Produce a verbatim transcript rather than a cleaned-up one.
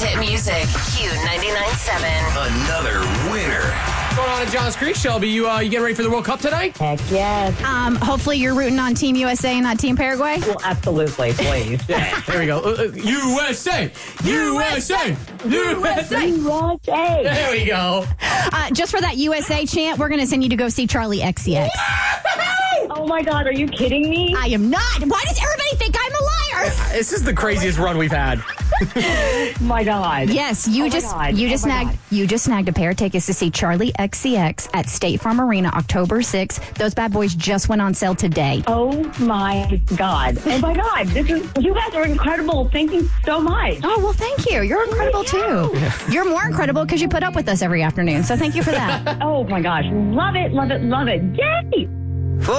hit music. Q ninety-nine point seven. Another winner. What's going on at John's Creek, Shelby? You uh, you getting ready for the World Cup tonight? Heck yes. Um, hopefully you're rooting on Team U S A and not Team Paraguay. Well, absolutely, please. There we go. Uh, uh, U S A! U S A! U S A! U S A. There we go. Uh, just for that U S A chant, we're going to send you to go see Charlie X C X. Oh my God, are you kidding me? I am not. Why does everybody think I'm a liar? This is the craziest run we've had. Oh my God. Yes, you Oh my just God. you Oh just my snagged God. you just snagged a pair of tickets to see Charlie X C X at State Farm Arena October sixth. Those bad boys just went on sale today. Oh my God. Oh my God. This is you guys are incredible. Thank you so much. Oh, well, thank you. You're incredible, too. You're more incredible because you put up with us every afternoon, so thank you for that. Oh my gosh. Love it, love it, love it. Yay!